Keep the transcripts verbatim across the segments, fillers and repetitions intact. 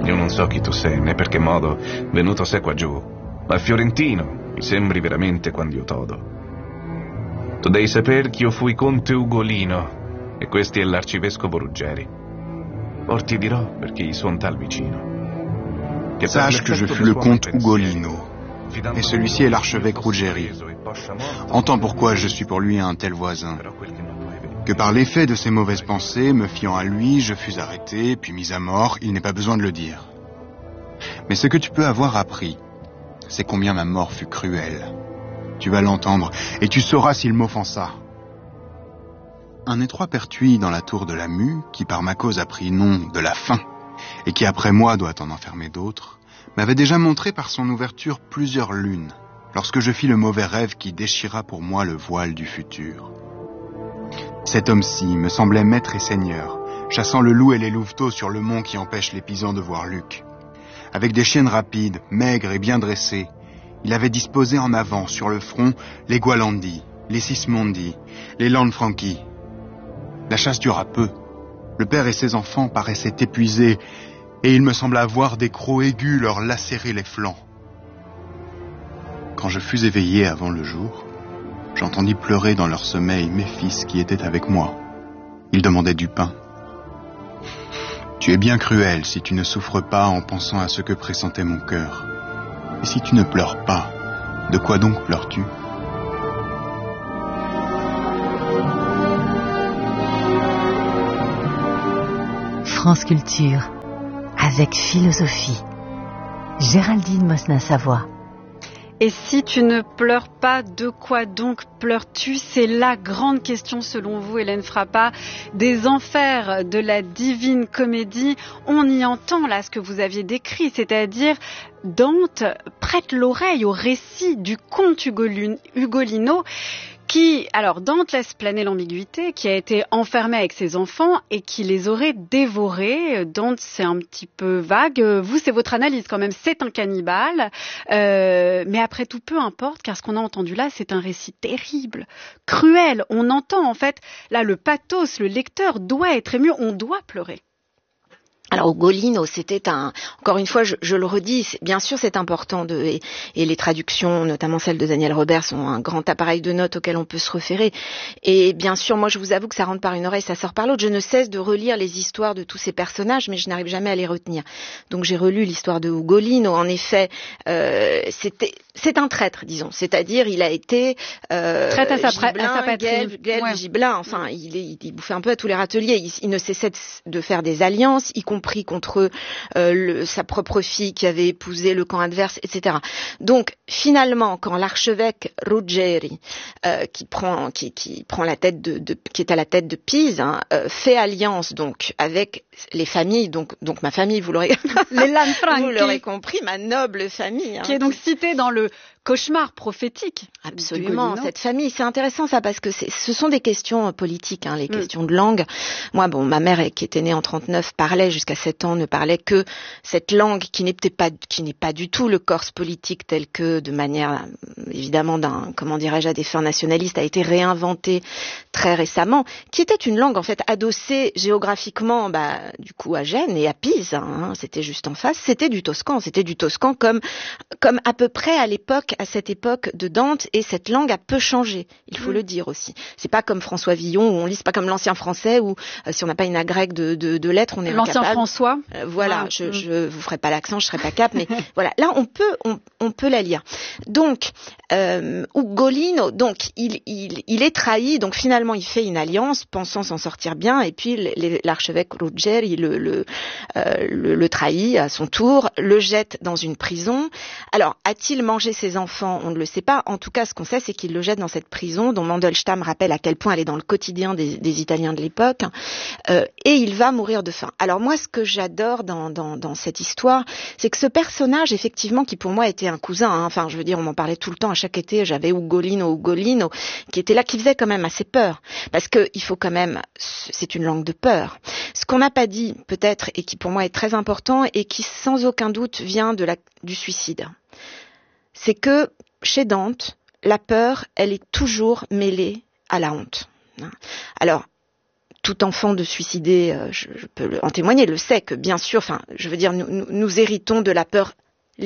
Io non so chi tu sei, né per che modo venuto sei qua giù, ma fiorentino mi sembri veramente quando io todo. Tu devi saper che io fui conte Ugolino e questo è l'arcivescovo Ruggeri. Or ti dirò perché gli suon tal vicino. Che Sache que je fus le comte Ugolino, et celui-ci est l'archevêque Ruggeri. Entends pourquoi je suis pour lui un tel voisin. Que par l'effet de ses mauvaises pensées, me fiant à lui, je fus arrêté, puis mis à mort, il n'est pas besoin de le dire. Mais ce que tu peux avoir appris, c'est combien ma mort fut cruelle. Tu vas l'entendre, et tu sauras s'il m'offensa. Un étroit pertuis dans la tour de la Mue, qui par ma cause a pris nom de la faim, et qui après moi doit en enfermer d'autres, m'avait déjà montré par son ouverture plusieurs lunes, lorsque je fis le mauvais rêve qui déchira pour moi le voile du futur. Cet homme-ci me semblait maître et seigneur, chassant le loup et les louveteaux sur le mont qui empêche les pisans de voir Luc. Avec des chiennes rapides, maigres et bien dressées, il avait disposé en avant, sur le front, les Gualandi, les Sismondi, les Lanfranchi. La chasse dura peu. Le père et ses enfants paraissaient épuisés, et il me sembla voir des crocs aigus leur lacérer les flancs. Quand je fus éveillé avant le jour, j'entendis pleurer dans leur sommeil mes fils qui étaient avec moi. Ils demandaient du pain. Tu es bien cruel si tu ne souffres pas en pensant à ce que pressentait mon cœur. Et si tu ne pleures pas, de quoi donc pleures-tu ? France Culture, avec philosophie. Géraldine Mosna-Savoie. Et si tu ne pleures pas, de quoi donc pleures-tu ? C'est la grande question selon vous, Hélène Frappa, des enfers de la Divine Comédie. On y entend là ce que vous aviez décrit, c'est-à-dire Dante prête l'oreille au récit du comte Ugolino qui, alors Dante laisse planer l'ambiguïté, qui a été enfermé avec ses enfants et qui les aurait dévorés. Dante, c'est un petit peu vague. Vous, c'est votre analyse quand même, c'est un cannibale. Euh, mais après tout, peu importe, car ce qu'on a entendu là, c'est un récit terrible, cruel. On entend en fait, là, le pathos, le lecteur doit être ému, on doit pleurer. Alors Ugolino, c'était un, encore une fois, je, je le redis, bien sûr c'est important de, et, et les traductions, notamment celles de Daniel Robert, sont un grand appareil de notes auquel on peut se référer. Et bien sûr, moi je vous avoue que ça rentre par une oreille, ça sort par l'autre. Je ne cesse de relire les histoires de tous ces personnages, mais je n'arrive jamais à les retenir. Donc j'ai relu l'histoire de Ugolino. En effet, euh, c'était, c'est un traître, disons. C'est-à-dire, il a été euh, traître à sa, gibelin, à sa patrie, guelfe, guelfe, ouais. gibelin. Enfin, il, il, il bouffait un peu à tous les râteliers. Il, il ne cessait de, de faire des alliances, y compris pris contre euh, le, sa propre fille qui avait épousé le camp adverse, et cetera. Donc finalement, quand l'archevêque Ruggeri, euh, qui prend qui, qui prend la tête de, de qui est à la tête de Pise, hein, euh, fait alliance donc avec les familles, donc donc ma famille, vous l'aurez les Lanfranchi, vous l'aurez compris, ma noble famille, hein, qui est donc citée dans le cauchemar prophétique. Absolument, cette famille, c'est intéressant ça parce que c'est, ce sont des questions politiques, hein, les mm. questions de langue. Moi, bon, ma mère qui était née en trente-neuf parlait jusqu'à sept ans, ne parlait que cette langue qui n'était pas, qui n'est pas du tout le corse politique tel que, de manière évidemment d'un, comment dirais-je, à des fins nationalistes, a été réinventée très récemment, qui était une langue en fait adossée géographiquement, bah, du coup à Gênes et à Pise, hein, c'était juste en face. C'était du toscan, c'était du toscan comme, comme à peu près à l'époque. À cette époque de Dante, et cette langue a peu changé, il faut mmh. le dire aussi. C'est pas comme François Villon où on lit, c'est pas comme l'ancien français où euh, si on n'a pas une agrègue de, de, de lettres, on est l'ancien incapable. François. Euh, voilà, ah, je, mmh. je vous ferai pas l'accent, je serai pas cap, mais voilà, là on peut, on, on peut la lire. Donc, euh, Ugolino, donc il, il, il est trahi, donc finalement il fait une alliance, pensant s'en sortir bien, et puis les, l'archevêque Ruggeri le, le, euh, le, le trahit à son tour, le jette dans une prison. Alors, a-t-il mangé ses enfants? Enfant, on ne le sait pas. En tout cas, ce qu'on sait, c'est qu'il le jette dans cette prison, dont Mandelstam rappelle à quel point elle est dans le quotidien des, des Italiens de l'époque, euh, et il va mourir de faim. Alors moi, ce que j'adore dans, dans, dans cette histoire, c'est que ce personnage, effectivement, qui pour moi était un cousin, hein, enfin, je veux dire, on m'en parlait tout le temps, à chaque été, j'avais Ugolino, Ugolino, qui était là, qui faisait quand même assez peur, parce que il faut quand même, c'est une langue de peur. Ce qu'on n'a pas dit, peut-être, et qui pour moi est très important, et qui sans aucun doute vient de la, du suicide, c'est que chez Dante, la peur, elle est toujours mêlée à la honte. Alors, tout enfant de suicider, euh, je, je peux en témoigner, le sait que bien sûr, enfin, je veux dire, nous, nous, nous héritons de la peur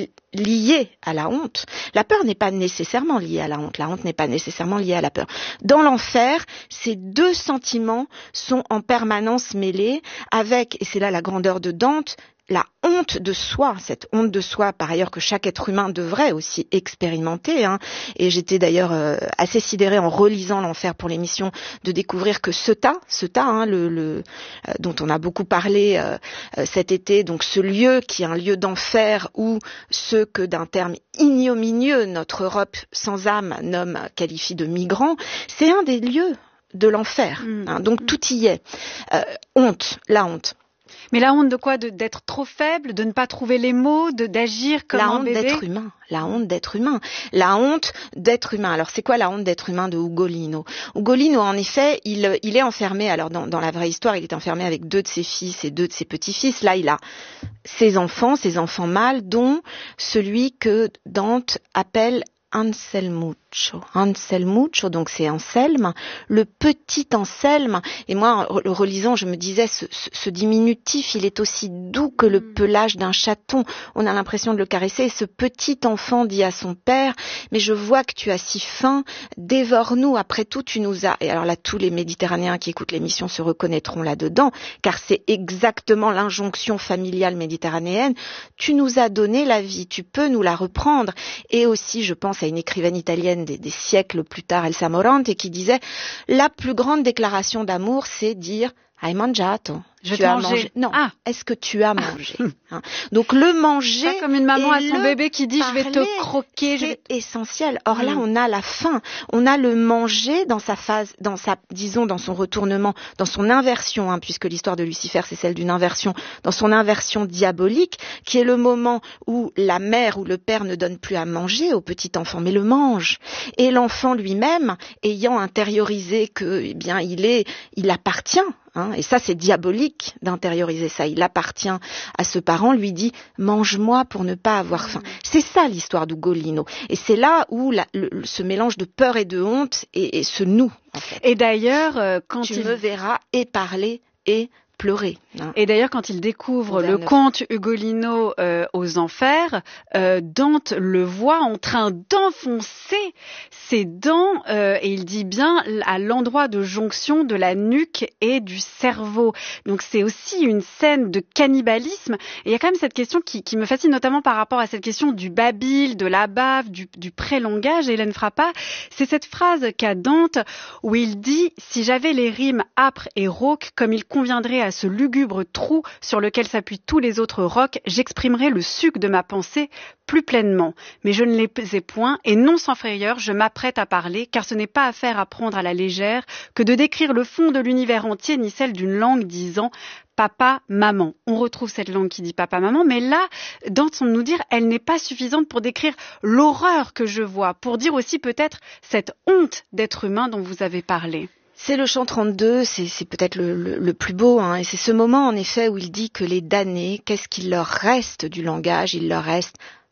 liée à la honte. La peur n'est pas nécessairement liée à la honte. La honte n'est pas nécessairement liée à la peur. Dans l'enfer, ces deux sentiments sont en permanence mêlés avec, et c'est là la grandeur de Dante, la honte de soi, cette honte de soi, par ailleurs que chaque être humain devrait aussi expérimenter. Hein. Et j'étais d'ailleurs euh, assez sidérée en relisant l'enfer pour l'émission de découvrir que Ceuta, Ceuta, hein, le, le euh, dont on a beaucoup parlé euh, euh, cet été, donc ce lieu qui est un lieu d'enfer où ceux que d'un terme ignominieux notre Europe sans âme nomme, qualifie de migrants, c'est un des lieux de l'enfer. Mmh. Hein, donc tout y est. Euh, honte, la honte. Mais la honte de quoi? de, D'être trop faible, de ne pas trouver les mots, de d'agir comme la un honte bébé. d'être humain. La honte d'être humain. La honte d'être humain. Alors c'est quoi la honte d'être humain de Ugolino? Ugolino, en effet, il, il est enfermé. Alors dans, dans la vraie histoire, il est enfermé avec deux de ses fils et deux de ses petits-fils. Là, il a ses enfants, ses enfants mâles, dont celui que Dante appelle Anselmuccio. Anselmuccio, donc c'est Anselme, le petit Anselme. Et moi, en le relisant, je me disais, ce, ce, ce diminutif, il est aussi doux que le pelage d'un chaton. On a l'impression de le caresser. Et ce petit enfant dit à son père, mais je vois que tu as si faim, dévore-nous. Après tout, tu nous as... Et alors là, tous les Méditerranéens qui écoutent l'émission se reconnaîtront là-dedans, car c'est exactement l'injonction familiale méditerranéenne. Tu nous as donné la vie, tu peux nous la reprendre. Et aussi, je pense à une écrivaine italienne des, des siècles plus tard, Elsa Morante, qui disait « La plus grande déclaration d'amour, c'est dire « Hai mangiato ». Je tu as mangé. mangé. Non. Ah. Est-ce que tu as mangé? hein. Donc le manger. Pas comme une maman à son bébé qui dit parler, je vais te croquer. C'est je vais... essentiel. Or mmh. là, on a la faim. On a le manger dans sa phase, dans sa, disons, dans son retournement, dans son inversion, hein, puisque l'histoire de Lucifer c'est celle d'une inversion, dans son inversion diabolique, qui est le moment où la mère ou le père ne donne plus à manger au petit enfant, mais le mange. Et l'enfant lui-même, ayant intériorisé que, eh bien, il est, il appartient. Hein, et ça, c'est diabolique d'intérioriser ça. Il appartient à ce parent, lui dit « mange-moi pour ne pas avoir faim ». C'est ça l'histoire d'Ugolino. Et c'est là où la, le, ce mélange de peur et de honte et, et se noue. En fait. Et d'ailleurs, euh, quand tu il... me verras et parler et pleurer. Hein. Et d'ailleurs, quand il découvre le conte Ugolino euh, aux enfers, euh, Dante le voit en train d'enfoncer ses dents, euh, et il dit bien à l'endroit de jonction de la nuque et du cerveau. Donc c'est aussi une scène de cannibalisme. Et il y a quand même cette question qui, qui me fascine, notamment par rapport à cette question du babil, de la bave, du, du pré-langage, Hélène Frappa. C'est cette phrase qu'a Dante où il dit « Si j'avais les rimes âpres et rauques comme il conviendrait à à ce lugubre trou sur lequel s'appuient tous les autres rocs, j'exprimerai le suc de ma pensée plus pleinement. Mais je ne les ai point, et non sans frayeur, je m'apprête à parler, car ce n'est pas affaire à prendre à la légère que de décrire le fond de l'univers entier, ni celle d'une langue disant papa, maman. On retrouve cette langue qui dit papa, maman, mais là, Dante semble nous dire, elle n'est pas suffisante pour décrire l'horreur que je vois, pour dire aussi peut-être cette honte d'être humain dont vous avez parlé. C'est le chant trente-deux, c'est, c'est peut-être le, le, le plus beau, hein, et c'est ce moment en effet où il dit que les damnés, qu'est-ce qu'il leur reste du langage? Il leur reste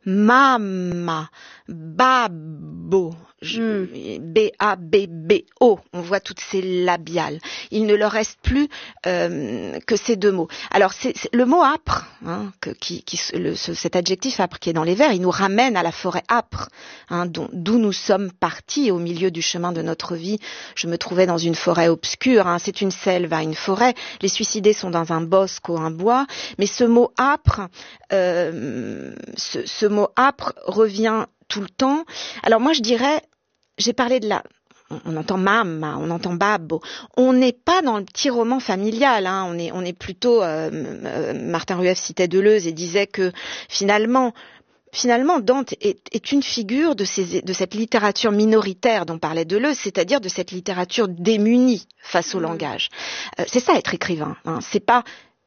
mama, babo, mm. B A B B O. On voit toutes ces labiales. Il ne leur reste plus euh, que ces deux mots. Alors c'est, c'est le mot âpre, hein, que, qui, qui, le, ce, cet adjectif âpre qui est dans les vers, il nous ramène à la forêt âpre, hein, dont, d'où nous sommes partis au milieu du chemin de notre vie. Je me trouvais dans une forêt obscure, hein, c'est une selve à une forêt. Les suicidés sont dans un bosque ou un bois, mais ce mot âpre, euh, ce, ce mot âpre revient tout le temps. Alors moi je dirais, j'ai parlé de la, on entend mama, on entend babo. On n'est pas dans le petit roman familial, hein. On est, on est plutôt. Euh, euh, Martin Rueff citait Deleuze et disait que finalement. Finalement, Dante est, est une figure de, ces, de cette littérature minoritaire dont parlait Deleuze, c'est-à-dire de cette littérature démunie face au langage. Euh, c'est ça être écrivain. Hein. C'est pas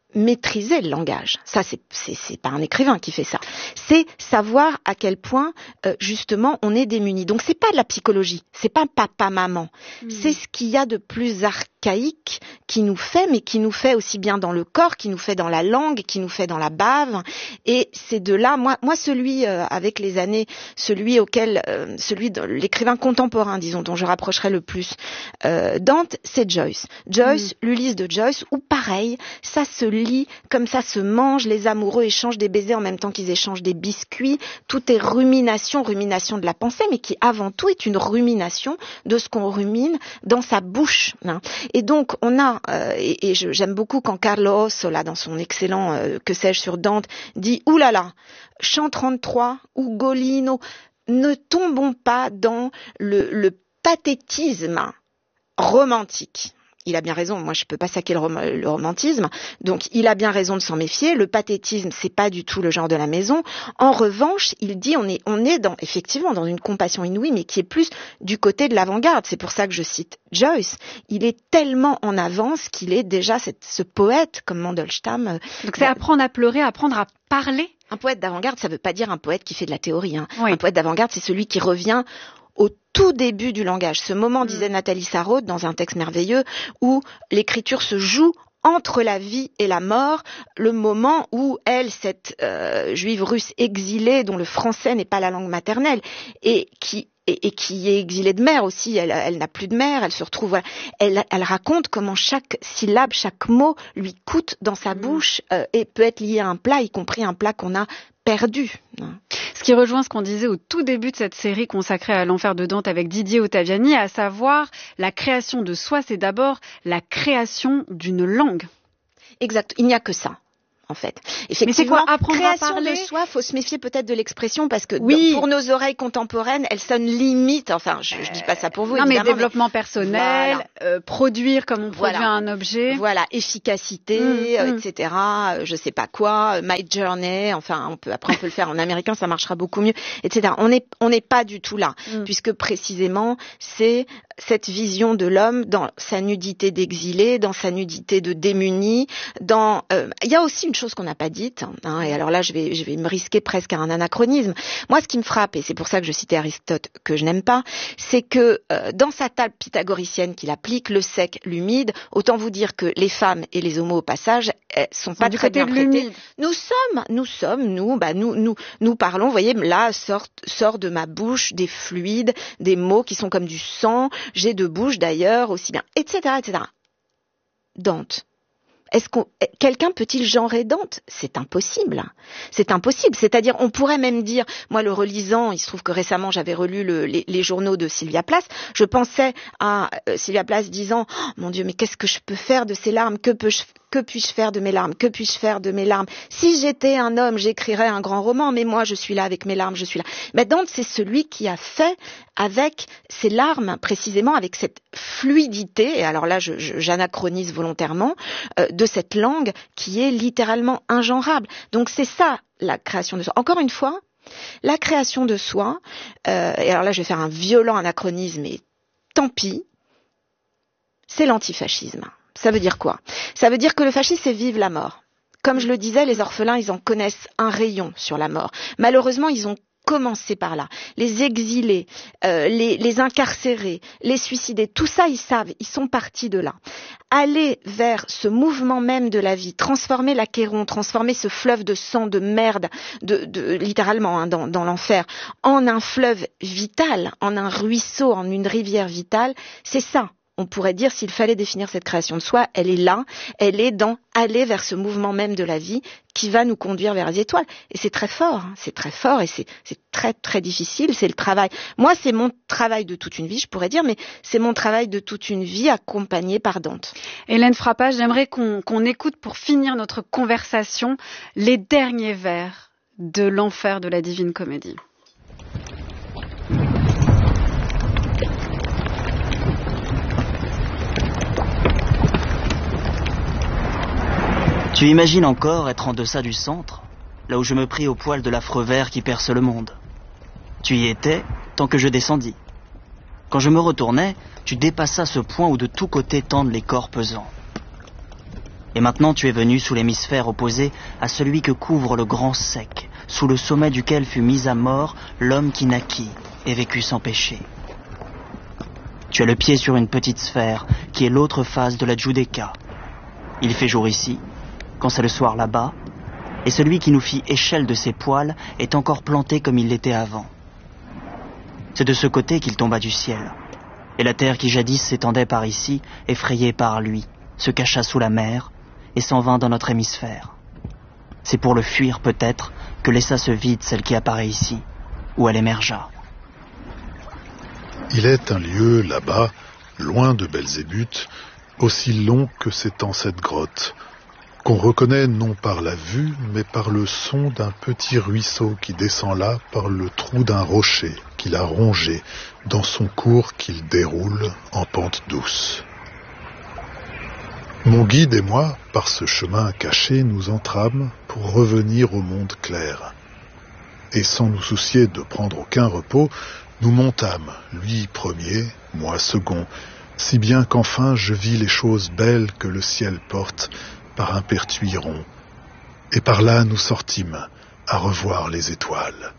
maîtriser le langage. Ça, c'est, c'est, c'est pas un écrivain qui fait ça. C'est savoir à quel point, euh, justement, on est démuni. Donc, c'est pas de la psychologie. C'est pas papa-maman. Mmh. C'est ce qu'il y a de plus archaïque qui nous fait, mais qui nous fait aussi bien dans le corps, qui nous fait dans la langue, qui nous fait dans la bave. Et c'est de là, moi, moi, celui, euh, avec les années, celui auquel, euh, celui de l'écrivain contemporain, disons, dont je rapprocherais le plus, euh, Dante, c'est Joyce. Joyce, mmh. l'Ulysse de Joyce, où pareil, ça se lit, comme ça se mange, les amoureux échangent des baisers en même temps qu'ils échangent des biscuits, tout est rumination, rumination de la pensée, mais qui avant tout est une rumination de ce qu'on rumine dans sa bouche. Hein. Et donc on a, euh, et, et je, j'aime beaucoup quand Carlo Ossola, dans son excellent euh, Que sais-je sur Dante, dit « Ouh là là, chant trente-trois, Ugolino, ne tombons pas dans le, le pathétisme romantique ». Il a bien raison, moi je peux pas saquer le, rom- le romantisme, donc il a bien raison de s'en méfier. Le pathétisme, c'est pas du tout le genre de la maison. En revanche, il dit on est on est dans effectivement dans une compassion inouïe, mais qui est plus du côté de l'avant-garde. C'est pour ça que je cite Joyce. Il est tellement en avance qu'il est déjà cette, ce poète comme Mandelstam. Donc c'est apprendre à pleurer, apprendre à parler. Un poète d'avant-garde, ça veut pas dire un poète qui fait de la théorie. Hein. Oui. Un poète d'avant-garde, c'est celui qui revient au tout début du langage. Ce moment, disait Nathalie Sarraute dans un texte merveilleux, où l'écriture se joue entre la vie et la mort, le moment où elle, cette euh, juive russe exilée, dont le français n'est pas la langue maternelle, et qui et, et qui est exilée de mère aussi, elle, elle n'a plus de mère, elle se retrouve, voilà. elle, elle raconte comment chaque syllabe, chaque mot lui coûte dans sa bouche euh, et peut être lié à un plat, y compris un plat qu'on a perdu. Ce qui rejoint ce qu'on disait au tout début de cette série consacrée à l'enfer de Dante avec Didier Ottaviani, à savoir la création de soi, c'est d'abord la création d'une langue. Exact, il n'y a que ça. En fait, effectivement, mais c'est quoi, apprendre création à parler de soi, faut se méfier peut-être de l'expression parce que oui. pour nos oreilles contemporaines, elle sonne limite. Enfin, je, je dis pas ça pour vous. Non, évidemment, mais développement mais... personnel, voilà. euh, produire comme on produit voilà. un objet. Voilà, efficacité, mmh, euh, mmh. et cetera. Euh, je sais pas quoi, euh, my journey. Enfin, on peut après on peut le faire en américain, ça marchera beaucoup mieux, et cetera. On n'est on n'est pas du tout là, mmh. puisque précisément c'est cette vision de l'homme dans sa nudité d'exilé, dans sa nudité de démuni, dans euh, il y a aussi une chose qu'on n'a pas dite, hein, et alors là je vais je vais me risquer presque à un anachronisme. Moi, ce qui me frappe, et c'est pour ça que je citais Aristote que je n'aime pas, c'est que euh, dans sa table pythagoricienne qu'il applique, le sec, l'humide, autant vous dire que les femmes et les homos au passage elles sont pas très bien traitées. Nous sommes, nous sommes, nous, bah nous nous nous parlons. Vous voyez, là sort sort de ma bouche des fluides, des mots qui sont comme du sang. J'ai deux bouches d'ailleurs aussi bien, et cetera, et cetera. Dante. Est-ce qu'on, quelqu'un peut-il genrer Dante ? C'est impossible. C'est impossible. C'est-à-dire, on pourrait même dire, moi le relisant, il se trouve que récemment j'avais relu le, les, les journaux de Sylvia Plath, je pensais à euh, Sylvia Plath disant, oh, mon Dieu, mais qu'est-ce que je peux faire de ces larmes ? Que peux-je Que puis-je faire de mes larmes ? Que puis-je faire de mes larmes ? Si j'étais un homme, j'écrirais un grand roman, mais moi je suis là avec mes larmes, je suis là. Mais Dante, c'est celui qui a fait avec ses larmes, précisément avec cette fluidité, et alors là je, je, j'anachronise volontairement, euh, de cette langue qui est littéralement ingenrable. Donc c'est ça la création de soi. Encore une fois, la création de soi, euh, et alors là je vais faire un violent anachronisme, et tant pis, c'est l'antifascisme. Ça veut dire quoi ? Ça veut dire que le fascisme, c'est vive la mort. Comme je le disais, les orphelins, ils en connaissent un rayon sur la mort. Malheureusement, ils ont commencé par là. Les exilés, euh, les, les incarcérés, les suicidés, tout ça, ils savent, ils sont partis de là. Aller vers ce mouvement même de la vie, transformer l'Achéron, transformer ce fleuve de sang, de merde, de, de, littéralement hein, dans, dans l'enfer, en un fleuve vital, en un ruisseau, en une rivière vitale, c'est ça. On pourrait dire, s'il fallait définir cette création de soi, elle est là, elle est dans aller vers ce mouvement même de la vie qui va nous conduire vers les étoiles. Et c'est très fort, hein, c'est très fort et c'est, c'est très très difficile, c'est le travail. Moi, c'est mon travail de toute une vie, je pourrais dire, mais c'est mon travail de toute une vie accompagné par Dante. Hélène Frappat, j'aimerais qu'on, qu'on écoute pour finir notre conversation les derniers vers de l'enfer de la Divine Comédie. Tu imagines encore être en deçà du centre, là où je me pris au poil de l'affreux ver qui perce le monde. Tu y étais tant que je descendis. Quand je me retournais, tu dépassas ce point où de tous côtés tendent les corps pesants. Et maintenant tu es venu sous l'hémisphère opposé à celui que couvre le grand sec, sous le sommet duquel fut mis à mort l'homme qui naquit et vécut sans péché. Tu as le pied sur une petite sphère qui est l'autre face de la Giudecca. Il fait jour ici, quand c'est le soir là-bas, et celui qui nous fit échelle de ses poils est encore planté comme il l'était avant. C'est de ce côté qu'il tomba du ciel, et la terre qui jadis s'étendait par ici, effrayée par lui, se cacha sous la mer et s'en vint dans notre hémisphère. C'est pour le fuir peut-être que laissa se vide celle qui apparaît ici, où elle émergea. Il est un lieu là-bas, loin de Belzébuth, aussi long que s'étend cette grotte, qu'on reconnaît non par la vue, mais par le son d'un petit ruisseau qui descend là par le trou d'un rocher qu'il a rongé dans son cours qu'il déroule en pente douce. Mon guide et moi, par ce chemin caché, nous entrâmes pour revenir au monde clair. Et sans nous soucier de prendre aucun repos, nous montâmes, lui premier, moi second, si bien qu'enfin je vis les choses belles que le ciel porte par un pertuis rond. Et par là nous sortîmes à revoir les étoiles.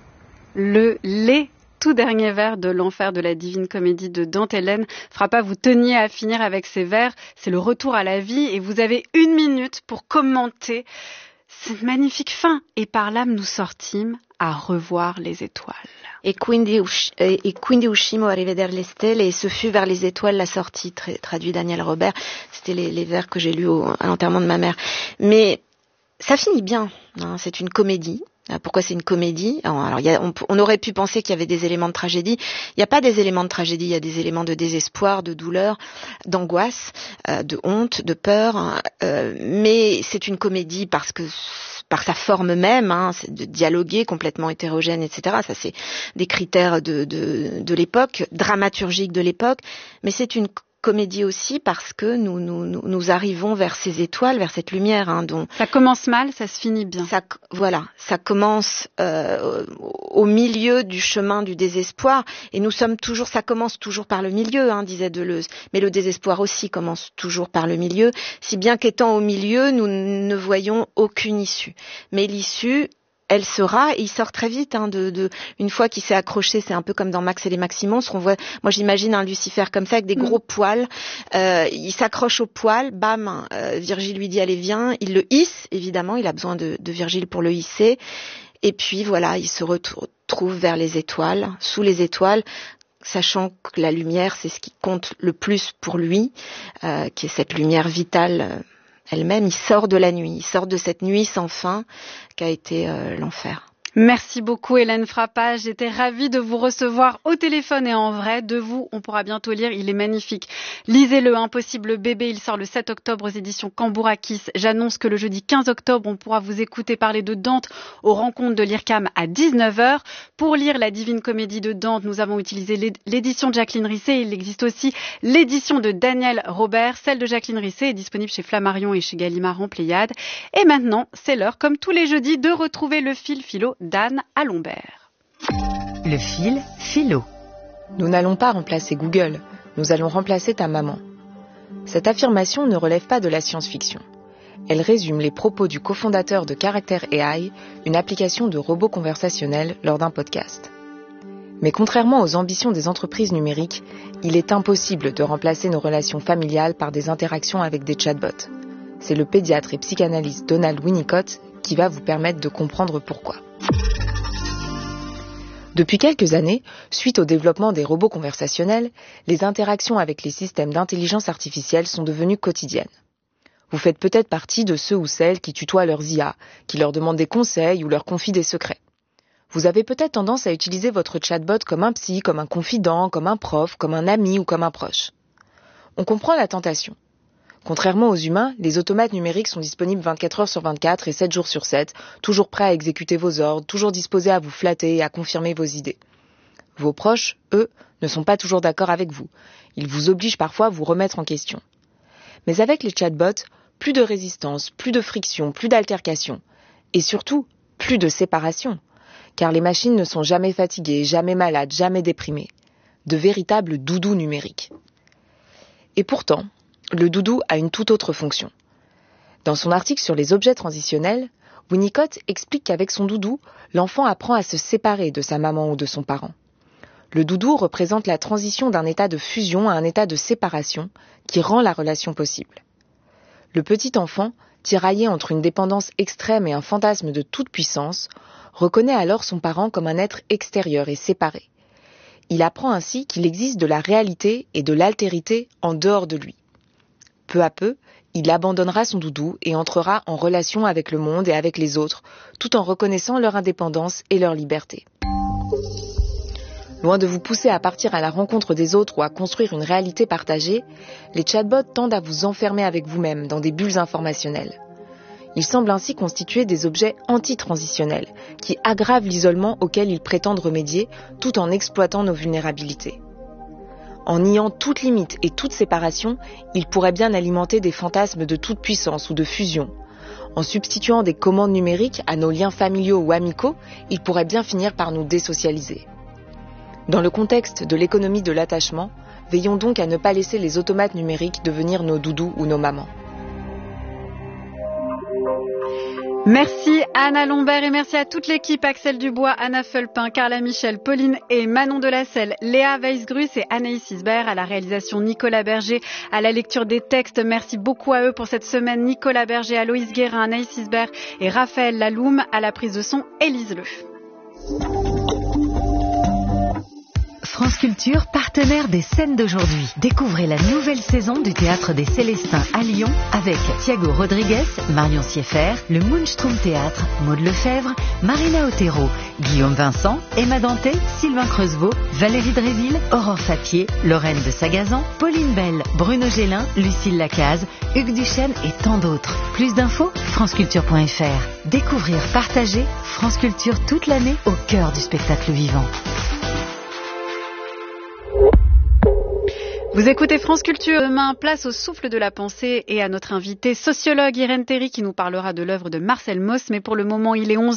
Le les tout dernier vers de l'enfer de la Divine Comédie de Dante. Hélène Frappa, vous teniez à finir avec ces vers. C'est le retour à la vie et vous avez une minute pour commenter cette magnifique fin. Et par là nous sortîmes à revoir les étoiles. Et quindi, usci- et quindi uscimo a rivedere le stelle, et ce fut vers les étoiles la sortie, tra- traduit Daniel Robert. C'était les, les vers que j'ai lus au, à l'enterrement de ma mère. Mais ça finit bien, hein, c'est une comédie. Pourquoi c'est une comédie ? Alors, il y a, on, on aurait pu penser qu'il y avait des éléments de tragédie. Il n'y a pas des éléments de tragédie, il y a des éléments de désespoir, de douleur, d'angoisse, euh, de honte, de peur. Euh, mais c'est une comédie parce que par sa forme même, hein, c'est de dialoguer, complètement hétérogène, et cetera. Ça, c'est des critères de, de, de l'époque, dramaturgiques de l'époque. Mais c'est une comédie aussi parce que nous, nous, nous, nous arrivons vers ces étoiles, vers cette lumière. Hein, dont ça commence mal, ça se finit bien. Ça, voilà, ça commence euh, au milieu du chemin du désespoir, et nous sommes toujours, ça commence toujours par le milieu, hein, disait Deleuze. Mais le désespoir aussi commence toujours par le milieu, si bien qu'étant au milieu, nous ne voyons aucune issue. Mais l'issue, elle sera, et il sort très vite, hein, de, de, une fois qu'il s'est accroché, c'est un peu comme dans Max et les Maximons, on voit, moi j'imagine un Lucifer comme ça, avec des gros mmh. poils, euh, il s'accroche au poil, bam, euh, Virgile lui dit allez viens, il le hisse, évidemment, il a besoin de, de Virgile pour le hisser, et puis voilà, il se retrouve vers les étoiles, sous les étoiles, sachant que la lumière, c'est ce qui compte le plus pour lui, euh, qui est cette lumière vitale, euh, elle-même, il sort de la nuit, il sort de cette nuit sans fin qu'a été euh, l'enfer. Merci beaucoup Hélène Frappa, j'étais ravie de vous recevoir au téléphone et en vrai. De vous, on pourra bientôt lire, il est magnifique. Lisez-le, Impossible bébé, il sort le sept octobre aux éditions Cambourakis. J'annonce que le jeudi quinze octobre, on pourra vous écouter parler de Dante aux rencontres de l'I R C A M à dix-neuf heures. Pour lire la Divine Comédie de Dante, nous avons utilisé l'édition de Jacqueline Risset. Il existe aussi l'édition de Daniel Robert. Celle de Jacqueline Risset est disponible chez Flammarion et chez Gallimard en Pléiade. Et maintenant, c'est l'heure, comme tous les jeudis, de retrouver le fil philo d'Anne Alombert. Le fil philo. Nous n'allons pas remplacer Google, nous allons remplacer ta maman. Cette affirmation ne relève pas de la science-fiction. Elle résume les propos du cofondateur de Character A I, une application de robot conversationnel, lors d'un podcast. Mais contrairement aux ambitions des entreprises numériques, il est impossible de remplacer nos relations familiales par des interactions avec des chatbots. C'est le pédiatre et psychanalyste Donald Winnicott qui va vous permettre de comprendre pourquoi. Depuis quelques années, suite au développement des robots conversationnels, les interactions avec les systèmes d'intelligence artificielle sont devenues quotidiennes. Vous faites peut-être partie de ceux ou celles qui tutoient leurs I A, qui leur demandent des conseils ou leur confient des secrets. Vous avez peut-être tendance à utiliser votre chatbot comme un psy, comme un confident, comme un prof, comme un ami ou comme un proche. On comprend la tentation. Contrairement aux humains, les automates numériques sont disponibles vingt-quatre heures sur vingt-quatre et sept jours sur sept, toujours prêts à exécuter vos ordres, toujours disposés à vous flatter et à confirmer vos idées. Vos proches, eux, ne sont pas toujours d'accord avec vous. Ils vous obligent parfois à vous remettre en question. Mais avec les chatbots, plus de résistance, plus de friction, plus d'altercation. Et surtout, plus de séparation. Car les machines ne sont jamais fatiguées, jamais malades, jamais déprimées. De véritables doudous numériques. Et pourtant, le doudou a une toute autre fonction. Dans son article sur les objets transitionnels, Winnicott explique qu'avec son doudou, l'enfant apprend à se séparer de sa maman ou de son parent. Le doudou représente la transition d'un état de fusion à un état de séparation qui rend la relation possible. Le petit enfant, tiraillé entre une dépendance extrême et un fantasme de toute puissance, reconnaît alors son parent comme un être extérieur et séparé. Il apprend ainsi qu'il existe de la réalité et de l'altérité en dehors de lui. Peu à peu, il abandonnera son doudou et entrera en relation avec le monde et avec les autres, tout en reconnaissant leur indépendance et leur liberté. Loin de vous pousser à partir à la rencontre des autres ou à construire une réalité partagée, les chatbots tendent à vous enfermer avec vous-même dans des bulles informationnelles. Ils semblent ainsi constituer des objets anti-transitionnels qui aggravent l'isolement auquel ils prétendent remédier tout en exploitant nos vulnérabilités. En niant toute limite et toute séparation, ils pourraient bien alimenter des fantasmes de toute puissance ou de fusion. En substituant des commandes numériques à nos liens familiaux ou amicaux, ils pourraient bien finir par nous désocialiser. Dans le contexte de l'économie de l'attachement, veillons donc à ne pas laisser les automates numériques devenir nos doudous ou nos mamans. Merci Anna Lombert et merci à toute l'équipe, Axel Dubois, Anna Fulpin, Carla Michel, Pauline et Manon Delacelle, Léa Weisgrus et Anaïs Isbert, à la réalisation Nicolas Berger, à la lecture des textes. Merci beaucoup à eux pour cette semaine, Nicolas Berger, Aloïs Guérin, Anaïs Isbert et Raphaël Laloum, à la prise de son, Élise Leu. France Culture, partenaire des scènes d'aujourd'hui. Découvrez la nouvelle saison du Théâtre des Célestins à Lyon avec Thiago Rodriguez, Marion Sieffert, le Moonstrom Théâtre, Maud Lefebvre, Marina Otero, Guillaume Vincent, Emma Danté, Sylvain Creusevaux, Valérie Dréville, Aurore Sapier, Lorraine de Sagazan, Pauline Bell, Bruno Gélin, Lucille Lacaze, Hugues Duchesne et tant d'autres. Plus d'infos, franceculture point f r. Découvrir, partager, France Culture toute l'année au cœur du spectacle vivant. Vous écoutez France Culture. Demain, place au souffle de la pensée et à notre invité sociologue Irène Théry qui nous parlera de l'œuvre de Marcel Mauss. Mais pour le moment, il est onze heures.